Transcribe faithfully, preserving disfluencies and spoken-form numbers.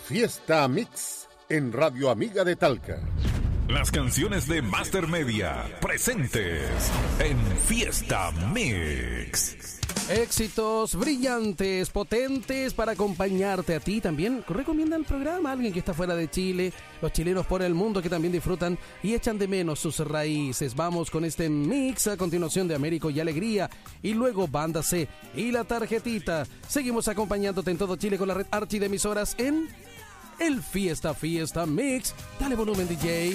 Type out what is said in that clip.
Fiesta Mix en Radio Amiga de Talca. Las canciones de Master Media presentes en Fiesta Mix. Éxitos brillantes, potentes para acompañarte a ti también. Recomienda el programa a alguien que está fuera de Chile, los chilenos por el mundo que también disfrutan y echan de menos sus raíces. Vamos con este mix a continuación de Américo y Alegría y luego Banda C y La Tarjetita. Seguimos acompañándote en todo Chile con la red Archi de emisoras en el Fiesta Fiesta Mix. Dale volumen, D J.